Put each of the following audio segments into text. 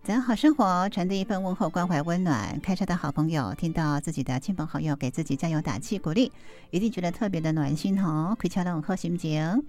咱好生活传递一份问候关怀温暖，开车的好朋友听到自己的亲朋好友给自己加油打气鼓励，一定觉得特别的暖心哦，开车拢好心情。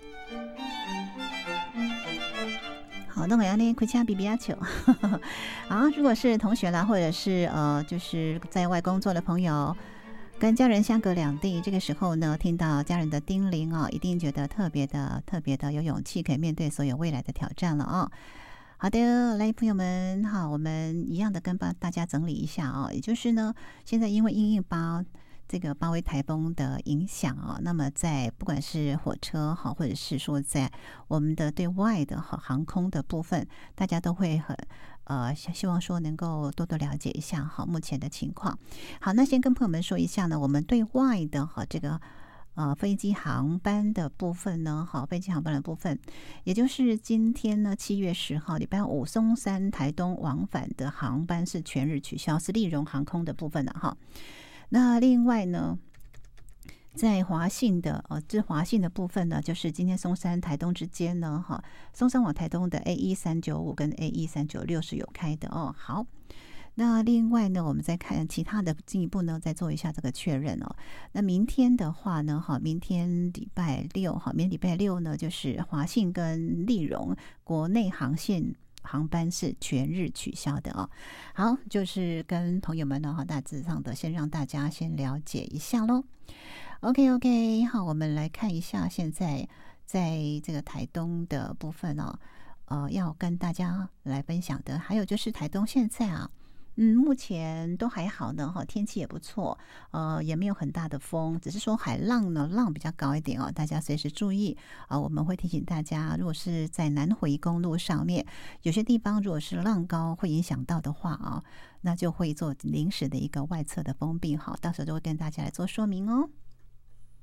好，那我要呢，开车比比亚球。好，如果是同学啦，或者是就是在外工作的朋友，跟家人相隔两地，这个时候呢，听到家人的叮咛哦，一定觉得特别的有勇气，可以面对所有未来的挑战了哦。好的，来朋友们好，我们一样的跟大家整理一下哦，也就是呢，现在因为因应这个包围台风的影响哦，那么在不管是火车好，或者是说在我们的对外的航空的部分，大家都会很希望说能够多多了解一下好目前的情况。好，那先跟朋友们说一下呢，我们对外的这个飞机航班的部分呢，好，飞机航班的部分，也就是今天呢，7月10号，礼拜五，松山台东往返的航班是全日取消，是立荣航空的部分的哈。那另外呢，在华信的这华信的部分呢，就是今天松山台东之间呢，哈，松山往台东的 A1395 跟 A1396 是有开的哦。好。那另外呢，我们再看其他的进一步呢，再做一下这个确认哦。那明天的话呢，明天礼拜六明天礼拜六呢，就是华信跟立荣国内航线航班是全日取消的哦。好，就是跟朋友们呢，大致上的先让大家先了解一下咯。OK， 好，我们来看一下现在在这个台东的部分哦，要跟大家来分享的，还有就是台东现在目前都还好呢，天气也不错，也没有很大的风，只是说海浪呢，浪比较高一点哦，大家随时注意我们会提醒大家，如果是在南回公路上面，有些地方如果是浪高会影响到的话那就会做临时的一个外侧的封闭，好，到时候就会跟大家来做说明哦。